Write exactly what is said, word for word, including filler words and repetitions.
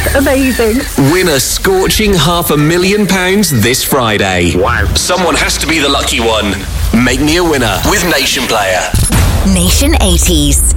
Amazing. Win a scorching half a million pounds this Friday. Wow. Someone has to be the lucky one. Make me a winner with Nation Player. Nation eighties.